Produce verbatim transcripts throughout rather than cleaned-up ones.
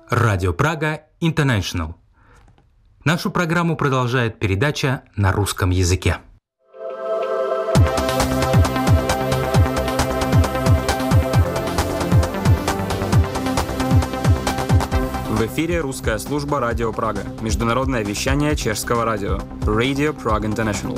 Радио Прага International. Нашу программу продолжает передача на русском языке. В эфире русская служба Радио Прага. Международное вещание чешского радио. Radio Prague International.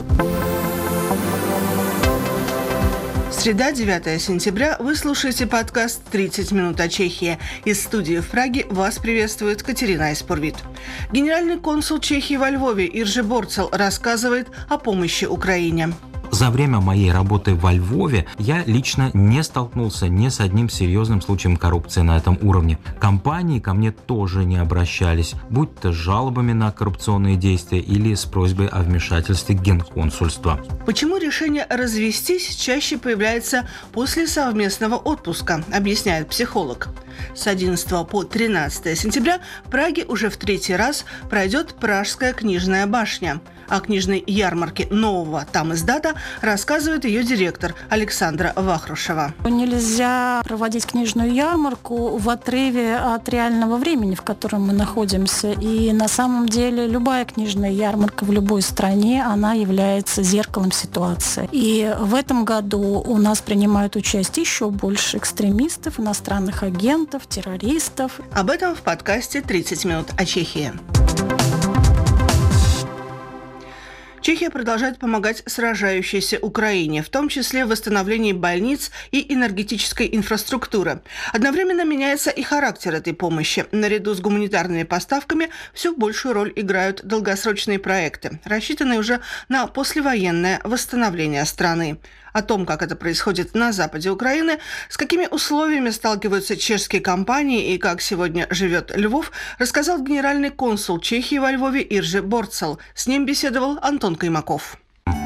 Среда, девятое сентября. Вы слушаете подкаст «тридцать минут о Чехии». Из студии в Праге вас приветствует Катерина Испурвит. Генеральный консул Чехии во Львове Иржи Борцел рассказывает о помощи Украине. За время моей работы во Львове я лично не столкнулся ни с одним серьезным случаем коррупции на этом уровне. Компании ко мне тоже не обращались, будь то с жалобами на коррупционные действия или с просьбой о вмешательстве генконсульства. Почему решение развестись чаще появляется после совместного отпуска, объясняет психолог. С одиннадцатого по тринадцатое сентября в Праге уже в третий раз пройдет Пражская книжная башня. О книжной ярмарке нового там издата рассказывает ее директор Александра Вахрушева. Нельзя проводить книжную ярмарку в отрыве от реального времени, в котором мы находимся. И на самом деле любая книжная ярмарка в любой стране, она является зеркалом ситуации. И в этом году у нас принимают участие еще больше экстремистов, иностранных агентов, террористов. Об этом в подкасте «тридцать минут о Чехии». Чехия продолжает помогать сражающейся Украине, в том числе в восстановлении больниц и энергетической инфраструктуры. Одновременно меняется и характер этой помощи. Наряду с гуманитарными поставками все большую роль играют долгосрочные проекты, рассчитанные уже на послевоенное восстановление страны. О том, как это происходит на западе Украины, с какими условиями сталкиваются чешские компании и как сегодня живет Львов, рассказал генеральный консул Чехии во Львове Иржи Борцел. С ним беседовал Антон Каймаков.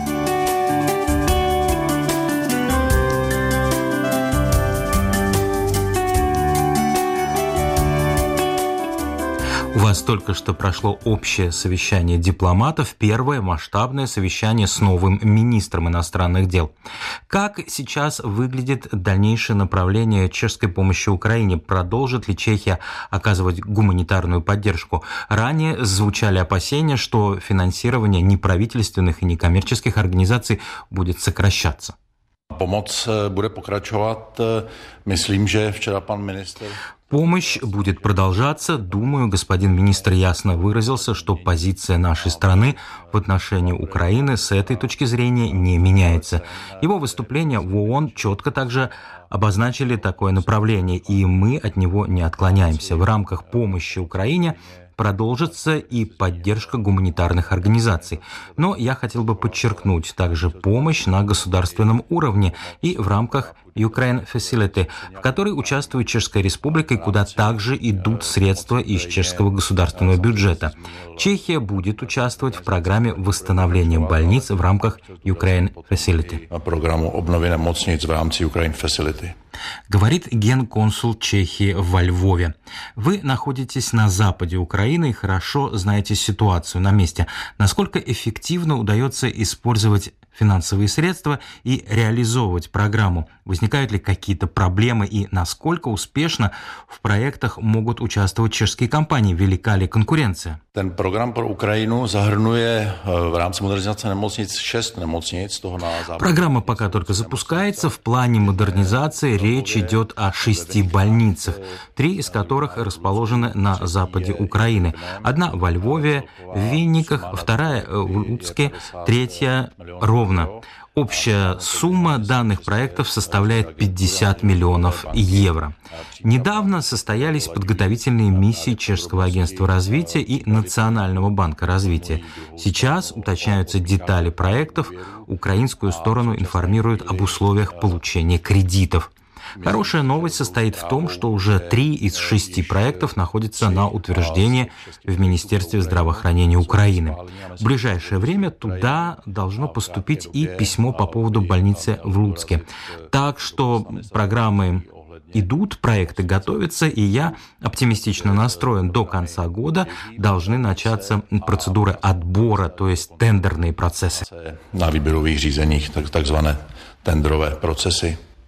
У вас только что прошло общее совещание дипломатов, первое масштабное совещание с новым министром иностранных дел. Как сейчас выглядит дальнейшее направление чешской помощи Украине? Продолжит ли Чехия оказывать гуманитарную поддержку? Ранее звучали опасения, что финансирование неправительственных и некоммерческих организаций будет сокращаться. Pomoc bude pokračovat. Myslím, že včera pan ministr... Помощь будет продолжаться. Думаю, господин министр ясно выразился, что позиция нашей страны в отношении Украины с этой точки зрения не меняется. Его выступления в ООН четко также обозначили такое направление, и мы от него не отклоняемся. В рамках помощи Украине продолжится и поддержка гуманитарных организаций. Но я хотел бы подчеркнуть также помощь на государственном уровне и в рамках Ukraine Facility, в которой участвует Чешская Республика и куда также идут средства из чешского государственного бюджета. Чехия будет участвовать в программе восстановления больниц в рамках Ukraine Facility. Программу обновы немocnic в рамках Ukraine Facility. Говорит генконсул Чехии во Львове. Вы находитесь на западе Украины и хорошо знаете ситуацию на месте. Насколько эффективно удается использовать финансовые средства и реализовывать программу? Возникают ли какие-то проблемы и насколько успешно в проектах могут участвовать чешские компании? Велика ли конкуренция? Ten program pro Ukrajinu zahrnuje v rámci modernizace nemocnic šest nemocnic, toho na západě. Программа пока только запускается. В плане модернизации речь идет о шести больницах, три из которых расположены на западе Украины. Одна во Львове, в Винниках, вторая в Луцке, третья ровно. Общая сумма данных проектов составляет пятьдесят миллионов евро. Недавно состоялись подготовительные миссии Чешского агентства развития и Национального банка развития. Сейчас уточняются детали проектов, украинскую сторону информируют об условиях получения кредитов. Хорошая новость состоит в том, что уже три из шести проектов находятся на утверждении в Министерстве здравоохранения Украины. В ближайшее время туда должно поступить и письмо по поводу больницы в Луцке. Так что программы идут, проекты готовятся, и я оптимистично настроен. До конца года должны начаться процедуры отбора, то есть тендерные процессы. На výběrových řízeních, tak, takzvané tendrové procesy.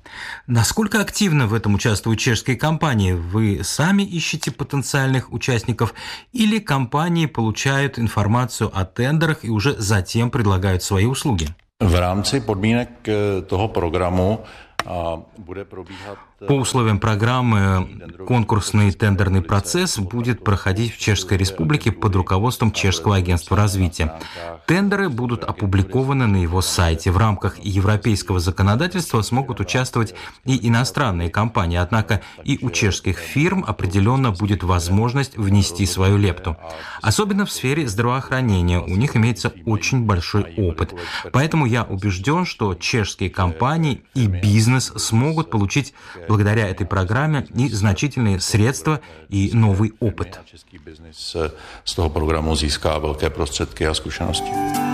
Насколько активно в этом участвуют чешские компании? Вы сами ищете потенциальных участников или компании получают информацию о тендерах и уже затем предлагают свои услуги? V rámci podmínek toho programu bude probíhat. По условиям программы конкурсный тендерный процесс будет проходить в Чешской Республике под руководством Чешского агентства развития. Тендеры будут опубликованы на его сайте. В рамках европейского законодательства смогут участвовать и иностранные компании, однако и у чешских фирм определенно будет возможность внести свою лепту. Особенно в сфере здравоохранения у них имеется очень большой опыт. Поэтому я убежден, что чешские компании и бизнес смогут получить благодаря этой программе и значительные средства и новый опыт. Český biznis z toho programu získá velké prostředky a zkušenosti.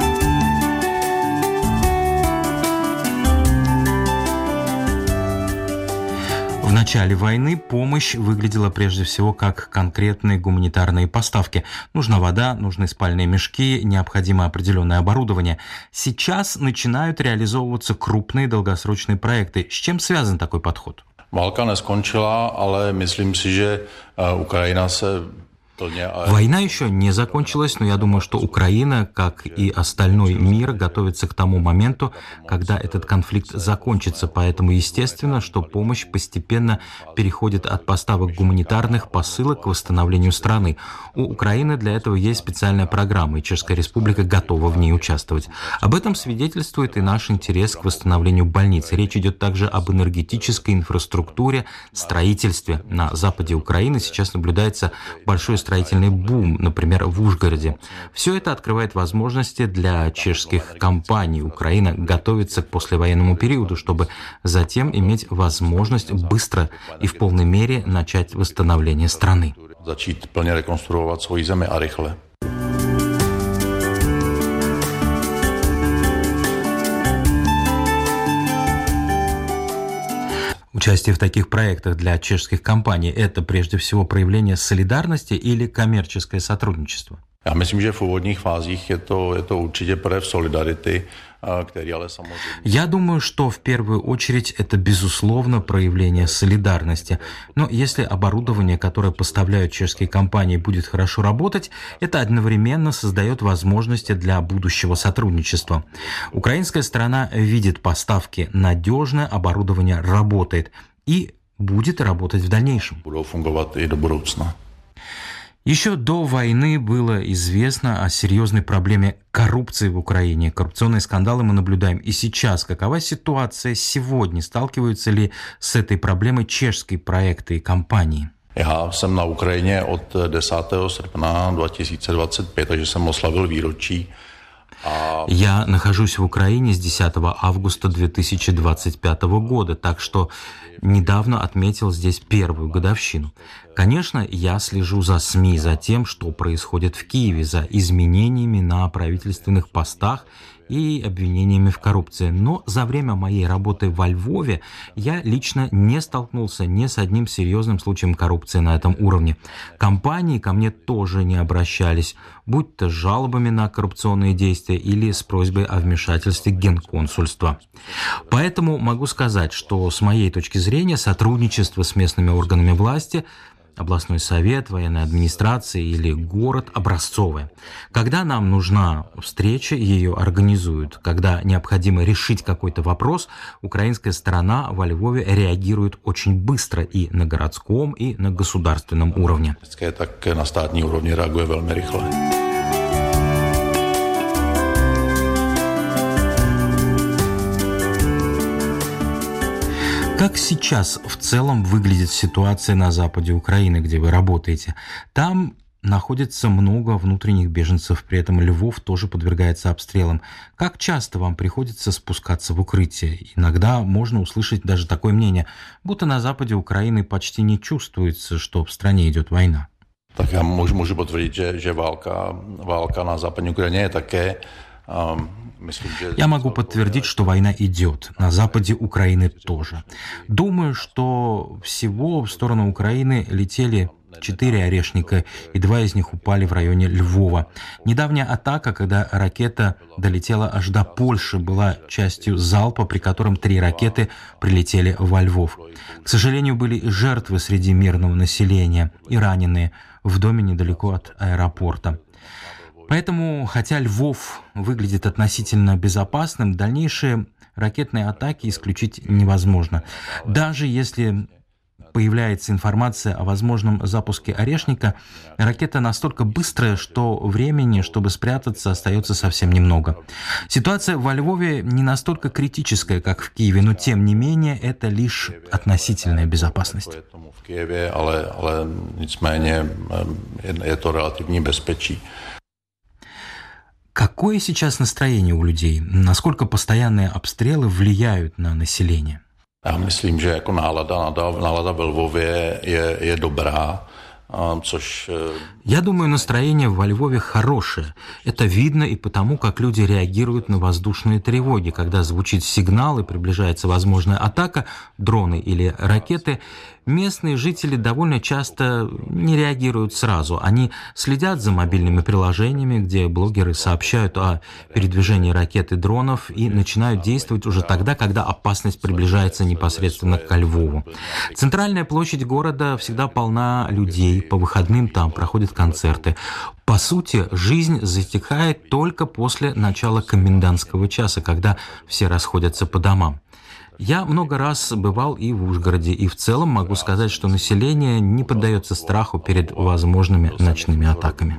В начале войны помощь выглядела прежде всего как конкретные гуманитарные поставки. Нужна вода, нужны спальные мешки, необходимо определенное оборудование. Сейчас начинают реализовываться крупные долгосрочные проекты. С чем связан такой подход? Válka neskončila, ale myslím si, že Ukrajina se Война еще не закончилась, но я думаю, что Украина, как и остальной мир, готовится к тому моменту, когда этот конфликт закончится. Поэтому естественно, что помощь постепенно переходит от поставок гуманитарных посылок к восстановлению страны. У Украины для этого есть специальная программа, и Чешская Республика готова в ней участвовать. Об этом свидетельствует и наш интерес к восстановлению больниц. Речь идет также об энергетической инфраструктуре, строительстве. На западе Украины сейчас наблюдается большой строительный бум, например, в Ужгороде. Все это открывает возможности для чешских компаний. Украина готовится к послевоенному периоду, чтобы затем иметь возможность быстро и в полной мере начать восстановление страны. Začít plně rekonstruovat svoji zemi a rychle. Участие в таких проектах для чешских компаний – это прежде всего проявление солидарности или коммерческое сотрудничество? Já myslím, že v úvodních fázích je to, je to určitě projev solidarity, který ale samozřejmě... Я думаю, что в первую очередь это, безусловно, проявление солидарности. Но если оборудование, которое поставляют чешские компании, будет хорошо работать, это одновременно создает возможности для будущего сотрудничества. Украинская сторона видит поставки надежно, оборудование работает и будет работать в дальнейшем. Budou fungovat i do budoucna. Еще до войны было известно о серьезной проблеме коррупции в Украине. Коррупционные скандалы мы наблюдаем и сейчас. Какова ситуация сегодня? Сталкиваются ли с этой проблемой чешские проекты и компании? Já jsem na Ukrajině od desátého srpna dva tisíce dvacet pět, takže jsem oslavil výročí. Я нахожусь в Украине с десятого августа две тысячи двадцать пятого года, так что недавно отметил здесь первую годовщину. Конечно, я слежу за СМИ, за тем, что происходит в Киеве, за изменениями на правительственных постах и обвинениями в коррупции. Но за время моей работы во Львове я лично не столкнулся ни с одним серьезным случаем коррупции на этом уровне. Компании ко мне тоже не обращались, будь то с жалобами на коррупционные действия или с просьбой о вмешательстве Генконсульства. Поэтому могу сказать, что с моей точки зрения сотрудничество с местными органами власти, областной совет, военная администрация или город образцовое. Когда нам нужна встреча, ее организуют. Когда необходимо решить какой-то вопрос, украинская сторона во Львове реагирует очень быстро и на городском, и на государственном уровне. Tak na státní úrovni reaguje velmi rychle. Как сейчас в целом выглядит ситуация на западе Украины, где вы работаете? Там находится много внутренних беженцев, при этом Львов тоже подвергается обстрелам. Как часто вам приходится спускаться в укрытие? Иногда можно услышать даже такое мнение, будто на западе Украины почти не чувствуется, что в стране идет война. Tak já můžu, můžu potvrdit, že, že válka, válka na západní Ukrajině je také... Um, Я могу подтвердить, что война идет. На западе Украины тоже. Думаю, что всего в сторону Украины летели четыре «Орешника», и два из них упали в районе Львова. Недавняя атака, когда ракета долетела аж до Польши, была частью залпа, при котором три ракеты прилетели во Львов. К сожалению, были и жертвы среди мирного населения, и раненые в доме недалеко от аэропорта. Поэтому, хотя Львов выглядит относительно безопасным, дальнейшие ракетные атаки исключить невозможно. Даже если появляется информация о возможном запуске «Орешника», ракета настолько быстрая, что времени, чтобы спрятаться, остается совсем немного. Ситуация во Львове не настолько критическая, как в Киеве, но тем не менее это лишь относительная безопасность. В Киеве, ale, ale nicméně je to relativní bezpečí. Какое сейчас настроение у людей? Насколько постоянные обстрелы влияют на население? Já myslím, že jako nálada, nálada ve Lvově je, je dobrá, což... Я думаю, настроение во Львове хорошее. Это видно и потому, как люди реагируют на воздушные тревоги. Когда звучит сигнал и приближается возможная атака, дроны или ракеты, местные жители довольно часто не реагируют сразу. Они следят за мобильными приложениями, где блогеры сообщают о передвижении ракет и дронов, и начинают действовать уже тогда, когда опасность приближается непосредственно к Львову. Центральная площадь города всегда полна людей. По выходным там проходят концерты. По сути, жизнь затихает только после начала комендантского часа, когда все расходятся по домам. Я много раз бывал и в Ужгороде, и в целом могу сказать, что население не поддается страху перед возможными ночными атаками.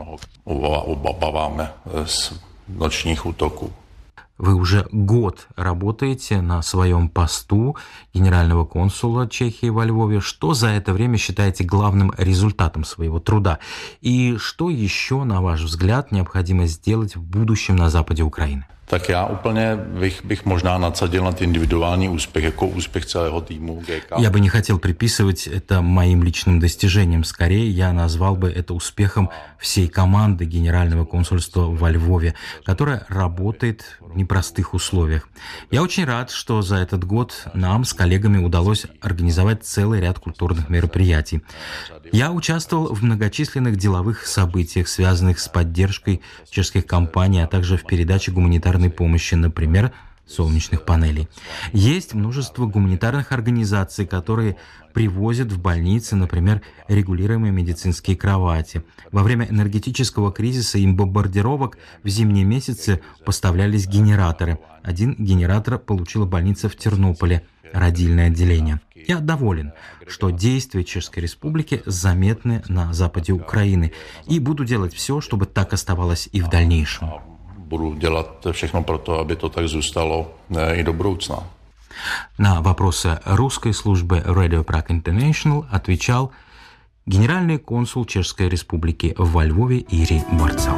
Вы уже год работаете на своем посту генерального консула Чехии во Львове. Что за это время считаете главным результатом своего труда? И что еще, на ваш взгляд, необходимо сделать в будущем на западе Украины? Tak já úplně bych, bych možná nadsadil na individuální úspěch, jako úspěch celého týmu G K. Я бы не хотел приписывать это моим личным достижением. Скорее, я назвал бы это успехом всей команды Генерального консульства во Львове, которая работает в непростых условиях. Я очень рад, что за этот год нам с коллегами удалось организовать целый ряд культурных мероприятий. Я участвовал в многочисленных деловых событиях, связанных с поддержкой чешских компаний, а также в передаче гуманитарной помощи, например, солнечных панелей. Есть множество гуманитарных организаций, которые привозят в больницы, например, регулируемые медицинские кровати. Во время энергетического кризиса и бомбардировок в зимние месяцы поставлялись генераторы. Один генератор получила больница в Тернополе, родильное отделение. Я доволен, что действия Чешской Республики заметны на западе Украины, и буду делать все, чтобы так оставалось и в дальнейшем. Буду делать všechno pro to, aby to tak zůstalo i do budoucna. На вопросы русской службы Radio Prague International отвечал генеральный консул Чешской Республики во Львове Ирий Барцал.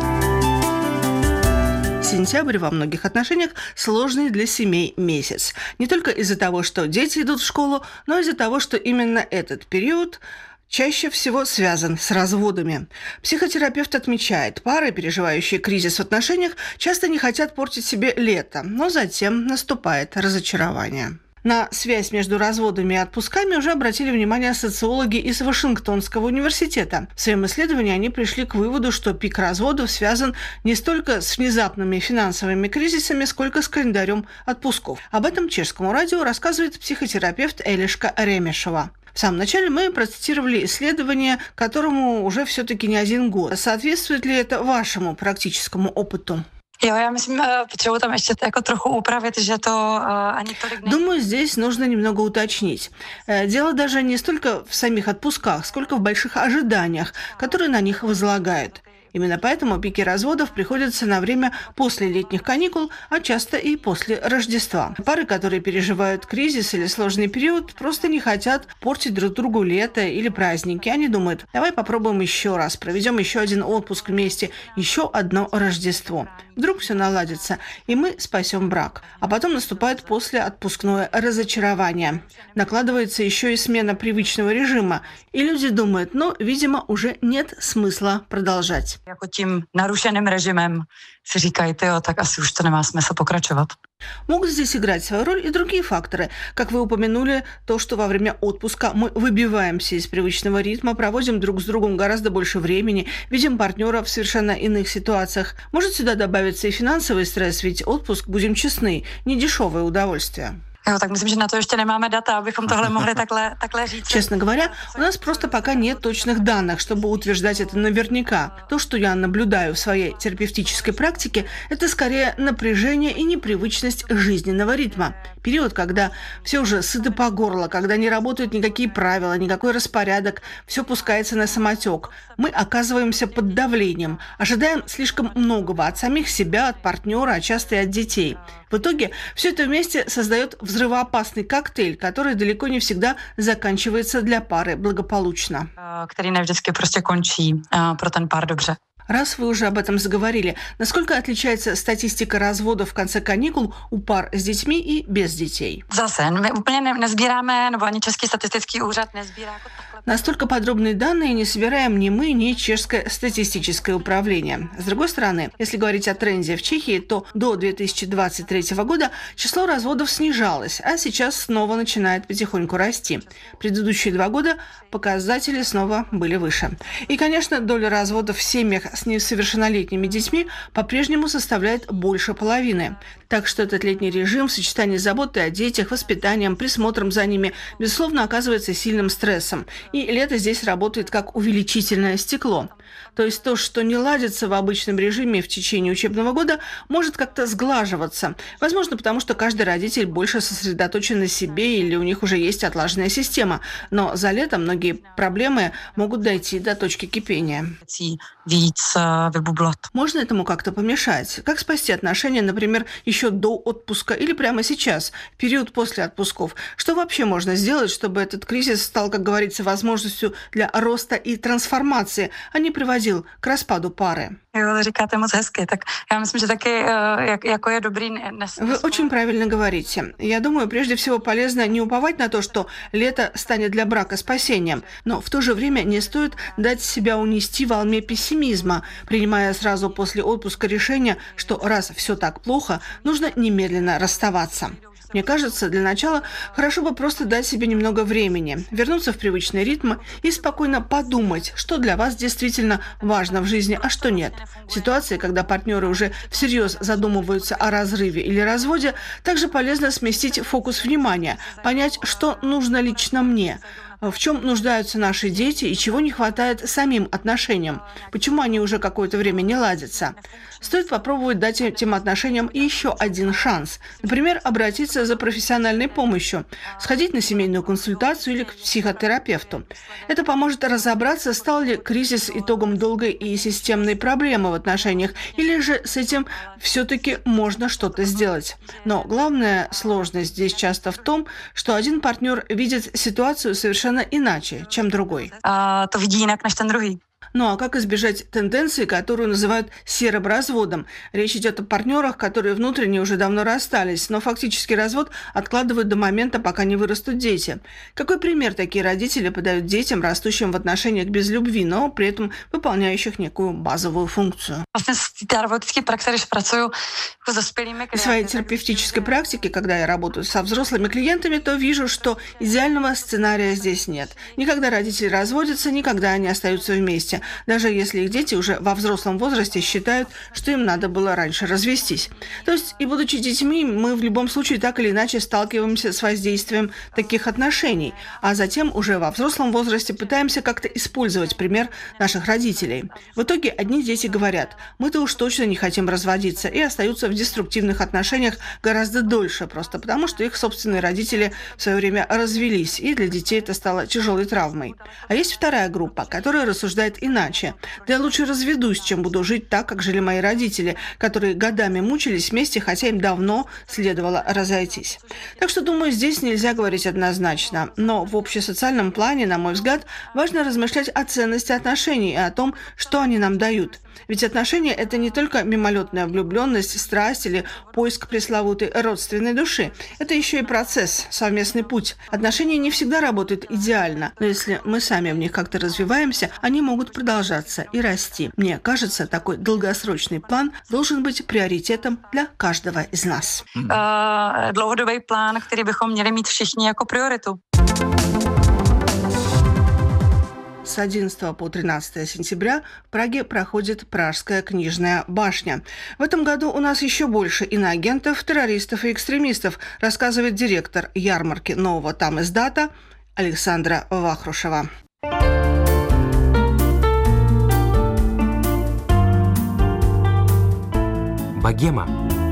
Сентябрь во многих отношениях сложный для семей месяц. Не только из-за того, что дети идут в школу, но и из-за того, что именно этот период чаще всего связан с разводами. Психотерапевт отмечает, пары, переживающие кризис в отношениях, часто не хотят портить себе лето, но затем наступает разочарование. На связь между разводами и отпусками уже обратили внимание социологи из Вашингтонского университета. В своем исследовании они пришли к выводу, что пик разводов связан не столько с внезапными финансовыми кризисами, сколько с календарем отпусков. Об этом чешскому радио рассказывает психотерапевт Элишка Ремешова. В самом начале мы процитировали исследование, которому уже все-таки не один год. Соответствует ли это вашему практическому опыту? Jo, já myslím, potřebuji tam ještě jako trochu upravit, že to uh, ani tolik... Думаю, здесь нужно немного уточнить. Дело даже не столько в самих отпусках, сколько в больших ожиданиях, которые на них возлагают. Именно поэтому пики разводов приходятся на время после летних каникул, а часто и после Рождества. Пары, которые переживают кризис или сложный период, просто не хотят портить друг другу лето или праздники. Они думают, давай попробуем еще раз, проведем еще один отпуск вместе, еще одно Рождество. Вдруг все наладится, и мы спасем брак. А потом наступает послеотпускное разочарование. Накладывается еще и смена привычного режима, и люди думают, ну, видимо, уже нет смысла продолжать. Jako tím narušeným režimem si říkají, tyjo, tak asi už to nemá smysl pokračovat. Могут здесь играть свою роль и другие факторы. Как вы упомянули, то, что во время отпуска мы выбиваемся из привычного ритма, проводим друг с другом гораздо больше времени, видим партнера в совершенно иных ситуациях. Может сюда добавиться и финансовый стресс, ведь отпуск, будем честны, не дешевое удовольствие. Jo, tak myslím, že na to ještě nemáme data, abychom tohle mohli takhle, takhle říct. Честно говоря, у нас просто пока нет точных данных, чтобы утверждать это наверняка. То, что я наблюдаю в своей терапевтической практике, это скорее напряжение и непривычность жизненного ритма. Период, когда все уже сыты по горло, когда не работают никакие правила, никакой распорядок, все пускается на самотек. Мы оказываемся под давлением, ожидаем слишком многого от самих себя, от партнера, а часто и от детей. В итоге все это вместе создает взрывоопасный коктейль, который далеко не всегда заканчивается для пары благополучно. Který ne vždycky prostě končí pro ten pár dobře. Раз вы уже об этом заговорили, насколько отличается статистика разводов в конце каникул у пар с детьми и без детей? Zase, my úplně ne, nezbíráme, nebo ani Český statistický úřad nezbírá jako takhle. Настолько подробные данные не собираем ни мы, ни Чешское статистическое управление. С другой стороны, если говорить о тренде в Чехии, то до две тысячи двадцать третьего года число разводов снижалось, а сейчас снова начинает потихоньку расти. Предыдущие два года показатели снова были выше. И, конечно, доля разводов в семьях с несовершеннолетними детьми по-прежнему составляет больше половины. Так что этот летний режим в сочетании с заботой о детях, воспитанием, присмотром за ними, безусловно, оказывается сильным стрессом. И лето здесь работает как увеличительное стекло. То есть то, что не ладится в обычном режиме в течение учебного года, может как-то сглаживаться. Возможно, потому что каждый родитель больше сосредоточен на себе или у них уже есть отлаженная система. Но за летом многие проблемы могут дойти до точки кипения. Можно этому как-то помешать? Как спасти отношения, например, еще до отпуска или прямо сейчас, в период после отпусков? Что вообще можно сделать, чтобы этот кризис стал, как говорится, возможностью для роста и трансформации, а не приводил к распаду пары? Jo, říkáte moc hezky, tak já myslím, že taky jak, jako je dobrý... Nes... Вы очень правильно говорите. Я думаю, прежде всего полезно не уповать на то, что лето станет для брака спасением, но в то же время не стоит дать себя унести волне пессимизма, принимая сразу после отпуска решение, что раз все так плохо, нужно немедленно расставаться. Мне кажется, для начала хорошо бы просто дать себе немного времени, вернуться в привычный ритм и спокойно подумать, что для вас действительно важно в жизни, а что нет. В ситуации, когда партнеры уже всерьез задумываются о разрыве или разводе, также полезно сместить фокус внимания, понять, что нужно лично мне, в чем нуждаются наши дети и чего не хватает самим отношениям, почему они уже какое-то время не ладятся. Стоит попробовать дать этим отношениям еще один шанс. Например, обратиться за профессиональной помощью, сходить на семейную консультацию или к психотерапевту. Это поможет разобраться, стал ли кризис итогом долгой и системной проблемы в отношениях, или же с этим все-таки можно что-то сделать. Но главная сложность здесь часто в том, что один партнер видит ситуацию совершенно иначе, чем другой. А, to vidí jinak než ten druhý. Ну а как избежать тенденции, которую называют серым разводом? Речь идет о партнерах, которые внутренне уже давно расстались, но фактически развод откладывают до момента, пока не вырастут дети. Какой пример такие родители подают детям, растущим в отношениях без любви, но при этом выполняющих некую базовую функцию? В своей терапевтической практике, когда я работаю со взрослыми клиентами, то вижу, что идеального сценария здесь нет. Никогда родители разводятся, никогда они остаются вместе. Даже если их дети уже во взрослом возрасте считают, что им надо было раньше развестись. То есть, и будучи детьми, мы в любом случае так или иначе сталкиваемся с воздействием таких отношений, а затем уже во взрослом возрасте пытаемся как-то использовать пример наших родителей. В итоге одни дети говорят: мы-то уж точно не хотим разводиться, и остаются в деструктивных отношениях гораздо дольше, просто потому что их собственные родители в свое время развелись, и для детей это стало тяжелой травмой. А есть вторая группа, которая рассуждает иначе. Да я лучше разведусь, чем буду жить так, как жили мои родители, которые годами мучились вместе, хотя им давно следовало разойтись. Так что, думаю, здесь нельзя говорить однозначно. Но в общесоциальном плане, на мой взгляд, важно размышлять о ценности отношений и о том, что они нам дают. Ведь отношения – это не только мимолетная влюбленность, страсть или поиск пресловутой родственной души. Это еще и процесс, совместный путь. Отношения не всегда работают идеально, но если мы сами в них как-то развиваемся, они могут будет продолжаться и расти. Мне кажется, такой долгосрочный план должен быть приоритетом для каждого из нас. Uh, dlouhodobý plán, který bychom měli mít všichni jako prioritu. С одиннадцатого по тринадцатое сентября в Праге проходит Пражская книжная башня. В этом году у нас еще больше иноагентов, террористов и экстремистов, рассказывает директор ярмарки нового там издата Александра Вахрушева. Богема.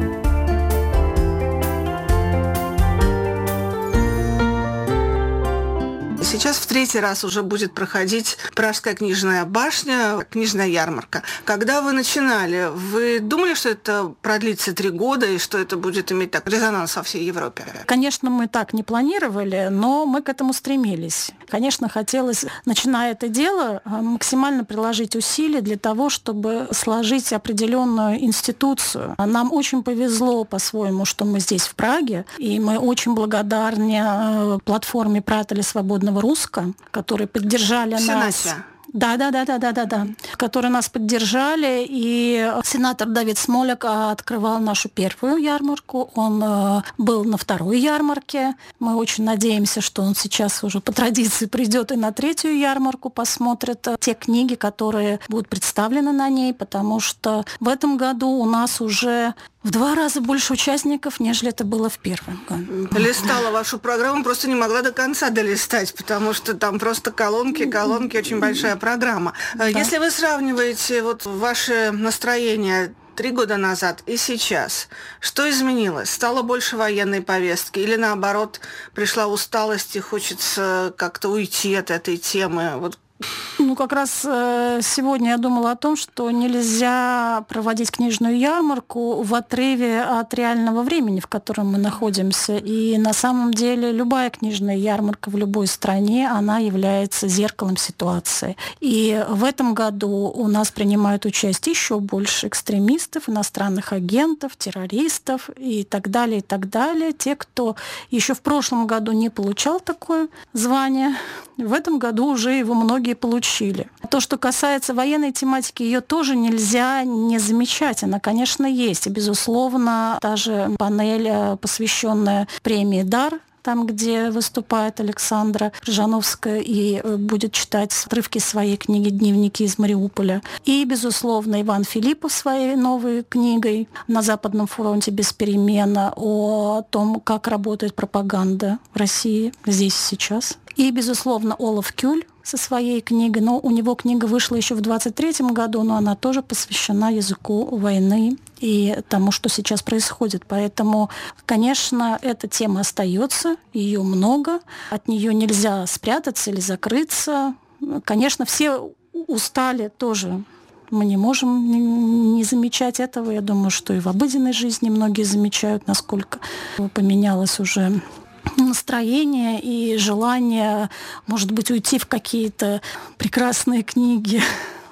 Сейчас в третий раз уже будет проходить Пражская книжная башня, книжная ярмарка. Когда вы начинали, вы думали, что это продлится три года и что это будет иметь так резонанс во всей Европе? Конечно, мы так не планировали, но мы к этому стремились. Конечно, хотелось, начиная это дело, максимально приложить усилия для того, чтобы сложить определенную институцию. Нам очень повезло по-своему, что мы здесь, в Праге, и мы очень благодарны платформе «Пратели свободного Руска», которые поддержали нас. Да, да, да, да, да, да, да. Которые нас поддержали, и сенатор Давид Смоляк открывал нашу первую ярмарку. Он э, был на второй ярмарке. Мы очень надеемся, что он сейчас уже по традиции придет и на третью ярмарку, посмотрит те книги, которые будут представлены на ней, потому что в этом году у нас уже в два раза больше участников, нежели это было в первом году. Листала вашу программу, просто не могла до конца долистать, потому что там просто колонки, колонки, очень большая программа. Да. Если вы сравниваете вот ваше настроение три года назад и сейчас, что изменилось? Стало больше военной повестки или наоборот пришла усталость и хочется как-то уйти от этой темы? Вот. Ну, как раз э, сегодня я думала о том, что нельзя проводить книжную ярмарку в отрыве от реального времени, в котором мы находимся. И на самом деле любая книжная ярмарка в любой стране, она является зеркалом ситуации. И в этом году у нас принимают участие еще больше экстремистов, иностранных агентов, террористов и так далее, и так далее. Те, кто еще в прошлом году не получал такое звание, в этом году уже его многие получили. То, что касается военной тематики, ее тоже нельзя не замечать. Она, конечно, есть. И, безусловно, та же панель, посвященная премии «Дар», там, где выступает Александра Крыжановская и будет читать отрывки своей книги «Дневники из Мариуполя». И, безусловно, Иван Филиппов своей новой книгой «На Западном фронте без перемена» о том, как работает пропаганда в России здесь и сейчас. И, безусловно, Олаф Кюль со своей книгой. Но у него книга вышла еще в двадцать третьем году, но она тоже посвящена языку войны и тому, что сейчас происходит. Поэтому, конечно, эта тема остается, ее много, от нее нельзя спрятаться или закрыться. Конечно, все устали тоже. Мы не можем не замечать этого. Я думаю, что и в обыденной жизни многие замечают, насколько поменялось уже настроение и желание, может быть, уйти в какие-то прекрасные книги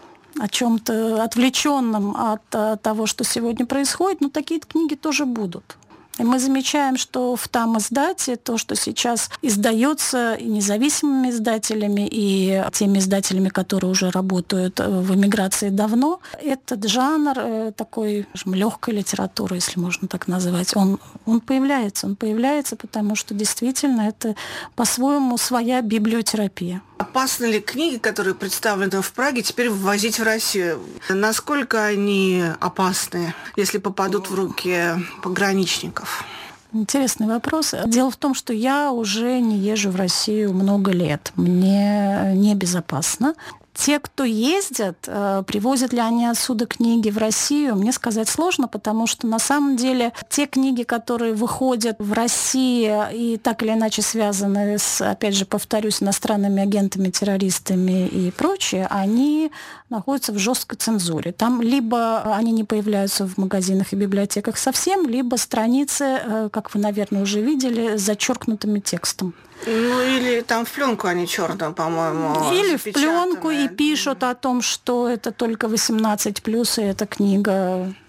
о чем-то отвлеченном от того, что сегодня происходит, но такие книги тоже будут. И мы замечаем, что в там издате то, что сейчас издается и независимыми издателями, и теми издателями, которые уже работают в эмиграции давно, этот жанр такой, скажем, легкой литературы, если можно так назвать, он, он появляется. Он появляется, потому что действительно это по-своему своя библиотерапия. Опасны ли книги, которые представлены в Праге, теперь ввозить в Россию? Насколько они опасны, если попадут в руки пограничников? Интересный вопрос. Дело в том, что я уже не езжу в Россию много лет. Мне небезопасно. Те, кто ездят, привозят ли они отсюда книги в Россию, мне сказать сложно, потому что на самом деле те книги, которые выходят в России и так или иначе связаны с, опять же, повторюсь, иностранными агентами, террористами и прочее, они находятся в жесткой цензуре. Там либо они не появляются в магазинах и библиотеках совсем, либо страницы, как вы, наверное, уже видели, с зачеркнутым текстом. Ну, или там в пленку они черно, по-моему. Или в пленку и пишут о том, что это только восемнадцать плюс, и эта книга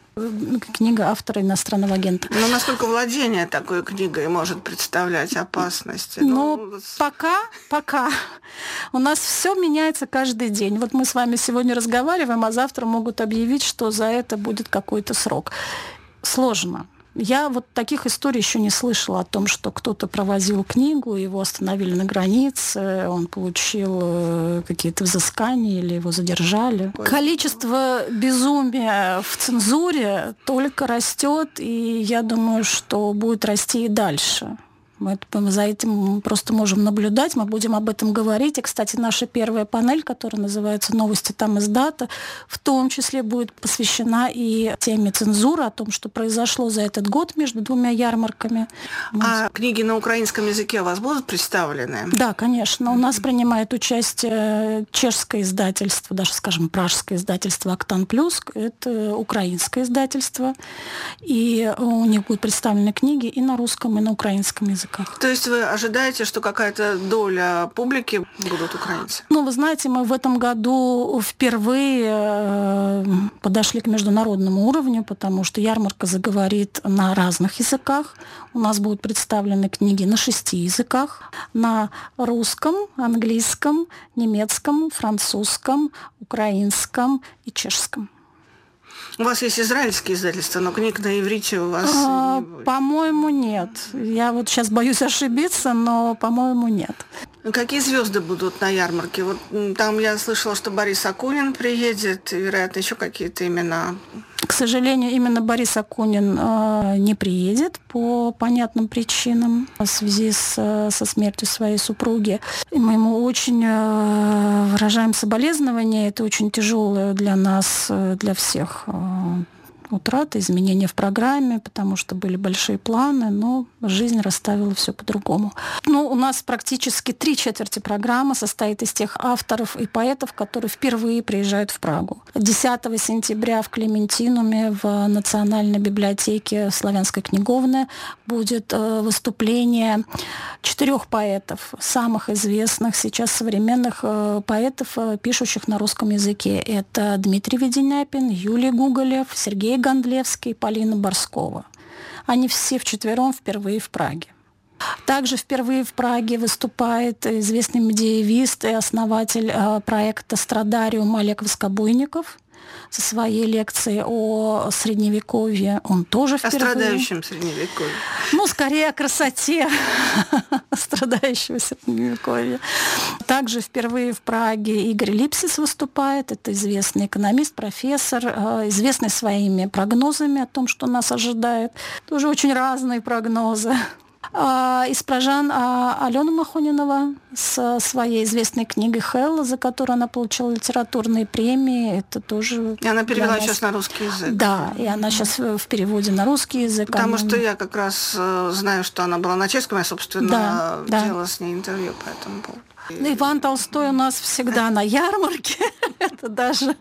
Книга автора иностранного агента. Но насколько владение такой книгой может представлять опасности? Ну, ну пока, пока. У нас все меняется каждый день. Вот мы с вами сегодня разговариваем, а завтра могут объявить, что за это будет какой-то срок. Сложно. Я вот таких историй еще не слышала о том, что кто-то провозил книгу, его остановили на границе, он получил какие-то взыскания или его задержали. Количество безумия в цензуре только растет, и я думаю, что будет расти и дальше. Мы за этим просто можем наблюдать, мы будем об этом говорить. И, кстати, наша первая панель, которая называется «Новости там из дата», в том числе будет посвящена и теме цензуры, о том, что произошло за этот год между двумя ярмарками. А книги на украинском языке у вас будут представлены? Да, конечно. У нас принимает участие чешское издательство, даже, скажем, пражское издательство «Октан Плюс». Это украинское издательство. И у них будут представлены книги и на русском, и на украинском языке. То есть вы ожидаете, что какая-то доля публики будут украинцы? Ну, вы знаете, мы в этом году впервые подошли к международному уровню, потому что ярмарка заговорит на разных языках. У нас будут представлены книги на шести языках. На русском, английском, немецком, французском, украинском и чешском. У вас есть израильские издательства, но книг на иврите у вас а, не будет. По-моему, нет. Я вот сейчас боюсь ошибиться, но, по-моему, нет. Какие звезды будут на ярмарке? Вот там я слышала, что Борис Акунин приедет, и, вероятно, еще какие-то имена. К сожалению, именно Борис Акунин э, не приедет по понятным причинам в связи с, со смертью своей супруги. И мы ему очень э, выражаем соболезнования. Это очень тяжелое для нас, для всех э, утрата, изменения в программе, потому что были большие планы, но жизнь расставила все по-другому. Ну, у нас практически три четверти программы состоит из тех авторов и поэтов, которые впервые приезжают в Прагу. десятого сентября в Клементинуме в Национальной библиотеке «Славянская книговная» будет выступление четырех поэтов, самых известных сейчас современных поэтов, пишущих на русском языке. Это Дмитрий Веденяпин, Юлий Гуголев, Сергей Гондлевский, Полина Борскова. Они все вчетвером впервые в Праге. Также впервые в Праге выступает известный медиевист и основатель проекта «Страдариум» Олег Воскобойников со своей лекцией о Средневековье. Он тоже впервые. О страдающем Средневековье. Ну, скорее о красоте страдающего Средневековья. Также впервые в Праге Игорь Липсис выступает. Это известный экономист, профессор, известный своими прогнозами о том, что нас ожидает. Тоже очень разные прогнозы. Из пражан Алена Махонинова с своей известной книгой «Хелла», за которую она получила литературные премии. Это тоже... И она перевела нас... сейчас на русский язык. Да, и она сейчас в переводе на русский язык. Потому она... что я как раз знаю, что она была на чешском, я, собственно, да, делала да. с ней интервью по этому поводу. Иван Толстой у нас всегда на ярмарке. Это даже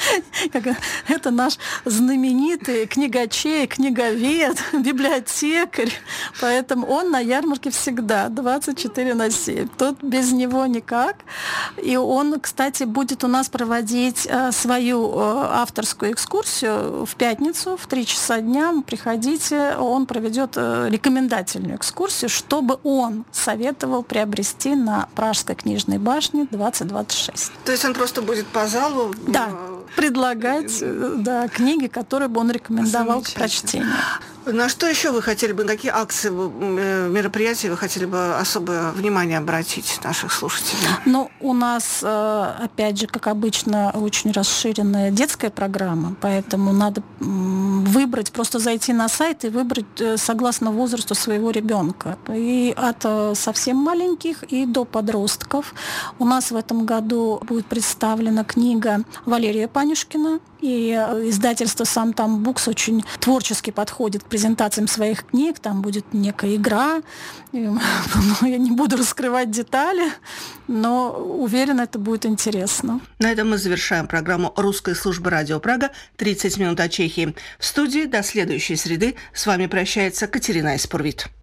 это наш знаменитый книгачей, книговед, библиотекарь. Поэтому он на ярмарке всегда, двадцать четыре на семь. Тут без него никак. И он, кстати, будет у нас проводить свою авторскую экскурсию в пятницу в три часа дня. Приходите, он проведет рекомендательную экскурсию, чтобы он советовал приобрести на Пражской книжной башне двадцать двадцать шесть. То есть он просто будет по залу да, предлагать да, книги, которые бы он рекомендовал к прочтению. На что еще вы хотели бы, какие акции, мероприятия вы хотели бы особое внимание обратить наших слушателей? Ну, у нас, опять же, как обычно, очень расширенная детская программа, поэтому надо выбрать, просто зайти на сайт и выбрать согласно возрасту своего ребенка. И от совсем маленьких и до подростков. У нас в этом году будет представлена книга Валерия Панюшкина, и издательство «Сам Там Букс» очень творчески подходит к презентациям своих книг. Там будет некая игра. Я не буду раскрывать детали, но уверена, это будет интересно. На этом мы завершаем программу русской службы «Радио Прага» «тридцать минут о Чехии». В студии до следующей среды с вами прощается Катерина Испурвит.